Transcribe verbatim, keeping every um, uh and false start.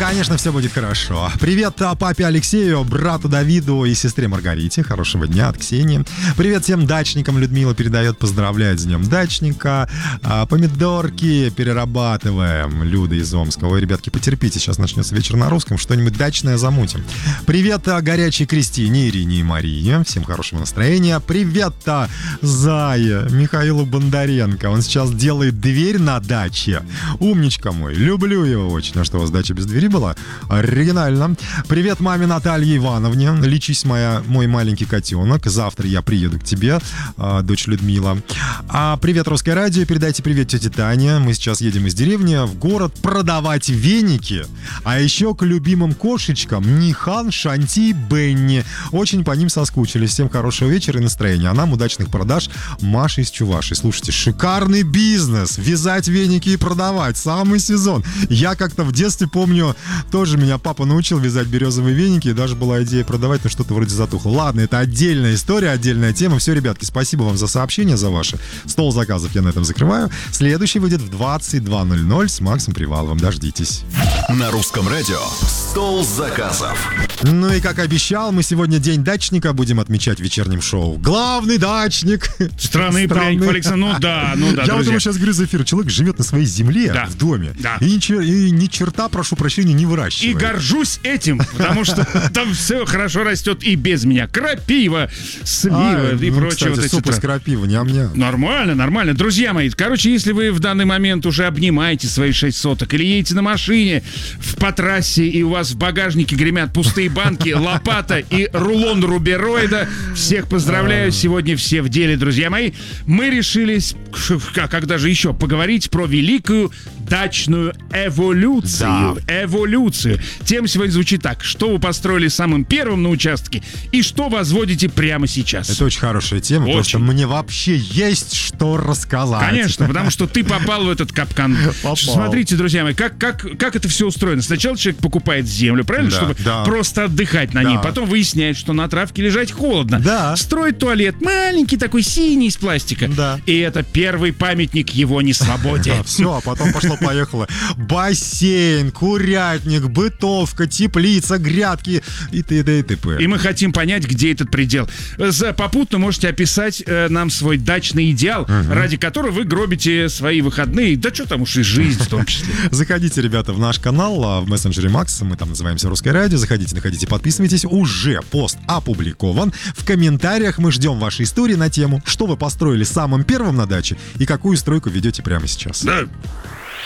конечно, все будет хорошо. Привет папе Алексею, брату Давиду и сестре Маргарите. Хорошего дня от Ксении. Привет всем дачникам. Людмила передает, поздравляет с днем дачника. А, помидорки перерабатываем. Люда из Омска. Ой, ребятки, потерпите, сейчас начнется вечер на русском. Что-нибудь дачное замутим. Привет горячей Кристине, Ирине и Марии. Всем хорошего настроения. Привет Зае, Михаилу Бондаренко. Он сейчас делает дверь на даче. Умничка мой. Люблю его очень. А что, у вас дача без двери была? Оригинально. Привет маме Наталье Ивановне. Лечись, моя, мой маленький котенок. Завтра я приеду к тебе, дочь Людмила. А привет, Русское радио. Передайте привет тете Тане. Мы сейчас едем из деревни в город продавать веники. А еще к любимым кошечкам Нихан, Шанти, Бенни. Очень по ним соскучились. Всем хорошего вечера и настроения. А нам удачных продаж Маша из Чувашии. Слушайте, шикарный бизнес. Вязать веники и продавать. Самый сезон. Я как-то в детстве помню, тоже меня папа научил вязать березовые веники, и даже была идея продавать, но что-то вроде затухло. Ладно, это отдельная история, отдельная тема. Все, ребятки, спасибо вам за сообщения, за ваши. Стол заказов я на этом закрываю. Следующий выйдет в двадцать два ноль ноль с Максом Приваловым. Дождитесь. На Русском радио «Стол заказов». Ну и как обещал, мы сегодня День дачника будем отмечать в вечернем шоу. Главный дачник страны, пряник Александр. Ну да, ну да, Я друзья. вот ему сейчас говорю за эфир. Человек живет на своей земле, да. в доме. Да. И, ни, чер, и ни черта, прошу прощения, не выращивает. И горжусь этим, потому что там все хорошо растет и без меня. Крапива, слива а, и ну, прочее. Кстати, вот суп из крапивы, ням-ням. Нормально, нормально. Друзья мои, короче, если вы в данный момент уже обнимаете свои шесть соток или едете на машине в, по трассе, и у вас в багажнике гремят пустые банки, лопата и рулон рубероида, всех поздравляю. Сегодня все в деле, друзья мои. Мы решились, когда же еще, поговорить про великую дачную эволюцию. Да. Эволюцию. Тема сегодня звучит так. Что вы построили самым первым на участке и что возводите прямо сейчас? Это очень хорошая тема, очень. Потому что мне вообще есть что рассказать. Конечно, потому что ты попал в этот капкан. Попал. Смотрите, друзья мои, как, как, как это все устроено. Сначала человек покупает землю, правильно? Да, Чтобы да. просто отдыхать на да. ней. Потом выясняет, что на травке лежать холодно. Да. Строит туалет маленький такой, синий, из пластика. Да. И это первый памятник его несвободе. Все, а потом пошло-поехало. Бассейн, курятник, бытовка, теплица, грядки и т.д. и т.п. И мы хотим понять, где этот предел. Попутно можете описать нам свой дачный идеал, угу. ради которого вы гробите свои выходные. Да что там уж и жизнь в том числе. Заходите, ребята, в наш канал в мессенджере Макс. Мы там называемся Русское радио. Заходите, находите, подписывайтесь. Уже пост опубликован. В комментариях мы ждем ваши истории на тему, что вы построили самым первым на даче и какую стройку ведете прямо сейчас. Да.